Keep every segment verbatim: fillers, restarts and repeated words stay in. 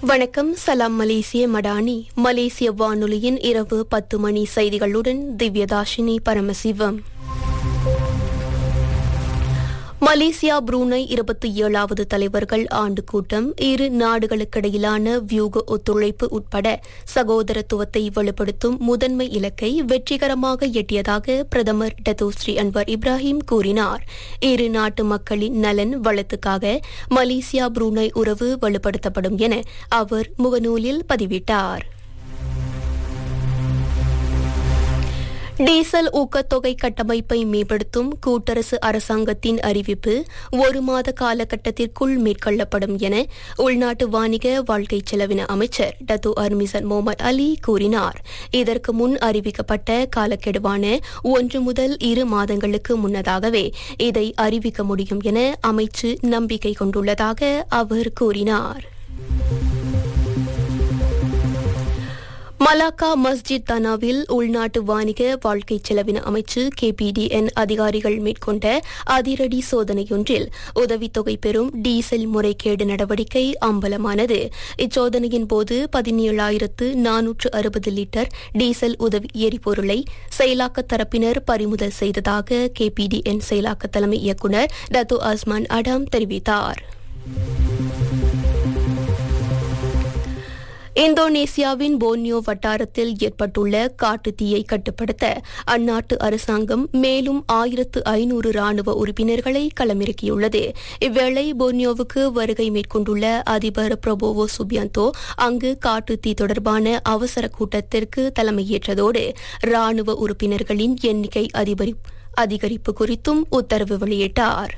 வணக்கம். சலாம் மலேசிய மடானி. மலேசிய வானொலியின் இரவு பத்து மணி செய்திகளுடன் திவ்யதாஷினி பரமசிவம். மலேசியா புரூனை இருபத்தி ஏழாவது தலைவர்கள் ஆண்டு கூட்டம் இரு நாடுகளுக்கிடையிலான வியூக ஒத்துழைப்பு உட்பட சகோதரத்துவத்தை வலுப்படுத்தும் முதன்மை இலக்கை வெற்றிகரமாக எட்டியதாக பிரதமர் டத்தோஸ்ரீ அன்வர் இப்ராஹிம் கூறினார். இரு நாட்டு மக்களின் நலன் வளத்துக்காக மலேசியா புரூனை உறவு வலுப்படுத்தப்படும் என அவர் முகநூலில் பதிவிட்டார். டீசல் ஊக்கத்தொகை கட்டமைப்பை மேம்படுத்தும் கூட்டரசு அரசாங்கத்தின் அறிவிப்பு ஒரு மாத காலகட்டத்திற்குள் மேற்கொள்ளப்படும் என உள்நாட்டு வாணிக வாழ்க்கை செலவின அமைச்சர் டத்தோ அர்மிசன் முகமது அலி கூறினார். இதற்கு முன் அறிவிக்கப்பட்ட காலக்கெடுவான ஒன்று முதல் இரு மாதங்களுக்கு முன்னதாகவே இதை அறிவிக்க முடியும் என அமைச்சு நம்பிக்கை கொண்டுள்ளதாக அவர் கூறினார். மலாக்கா மஸ்ஜித் தனாவில் உள்நாட்டு வாணிக வாழ்க்கை செலவின அமைச்சு கேபிடிஎன் அதிகாரிகள் மேற்கொண்ட அதிரடி சோதனையொன்றில் உதவித்தொகை பெறும் டீசல் முறைகேடு நடவடிக்கை அம்பலமானது. இச்சோதனையின் போது பதினேழாயிரத்து நானூற்று அறுபது லிட்டர் டீசல் உதவி எரிபொருளை செயலாக்க தரப்பினர் பறிமுதல் செய்ததாக கேபிடிஎன் செயலாக்க தலைமை இயக்குநர் டத்தோ அஸ்மான் அடாம் தெரிவித்தார். இந்தோனேசியாவின் போர்னியோ வட்டாரத்தில் ஏற்பட்டுள்ள காட்டுத்தீயை கட்டுப்படுத்த அந்நாட்டு அரசாங்கம் மேலும் ஆயிரத்து ஐநூறு ராணுவ உறுப்பினர்களை களமிறக்கியுள்ளது. இவ்வேளை போர்னியோவுக்கு வருகை மேற்கொண்டுள்ள அதிபர் பிரபோவோ சுபியாந்தோ அங்கு காட்டுத்தீ தொடர்பான அவசர கூட்டத்திற்கு தலைமையேற்றதோடு ராணுவ உறுப்பினர்களின் எண்ணிக்கை அதிகரிப்பு குறித்தும் உத்தரவு வெளியிட்டார்.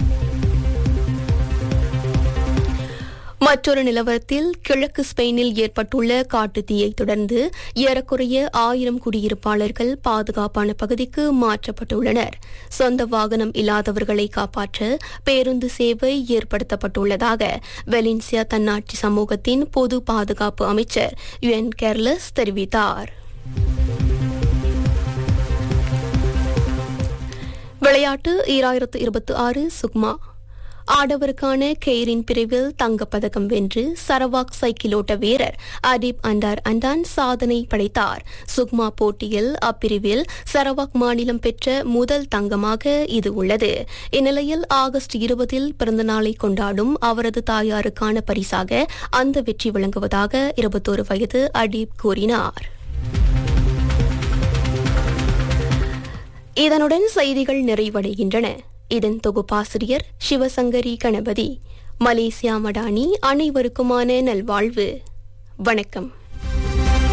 மற்றொரு நிலவரத்தில் கிழக்கு ஸ்பெயினில் ஏற்பட்டுள்ள காட்டுத்தீயை தொடர்ந்து ஏறக்குறைய ஆயிரம் குடியிருப்பாளர்கள் பாதுகாப்பான பகுதிக்கு மாற்றப்பட்டுள்ளனர். சொந்த வாகனம் இல்லாதவர்களை காப்பாற்ற பேருந்து சேவை ஏற்படுத்தப்பட்டுள்ளதாக வெலின்சியா தன்னாட்சி சமூகத்தின் பொது பாதுகாப்பு அமைச்சர் யுஎன் கேர்லஸ் தெரிவித்தார். விளையாட்டு ஈராயிரத்து இருபத்தி ஆறு சுக்மா ஆடவருக்கான கெய்ரின் பிரிவில் தங்கப்பதக்கம் வென்று சரவாக் சைக்கிளோட்ட வீரர் அதீப் அண்டார் அண்டான் சாதனை படைத்தார். சுக்மா போட்டியில் அப்பிரிவில் சரவாக் மாநிலம் பெற்ற முதல் தங்கமாக இது உள்ளது. இந்நிலையில் ஆகஸ்ட் இருபதில் பிறந்தநாளை கொண்டாடும் அவரது தாயாருக்கான பரிசாக அந்த வெற்றி வழங்குவதாக இருபத்தோரு வயது அதீப் கூறினார். இதனுடன் செய்திகள் நிறைவடைகின்றன. இதன் தொகுப்பாசிரியர் சிவசங்கரி கணபதி. மலேசியா மடானி. அனைவருக்குமான நல்வாழ்வு. வணக்கம்.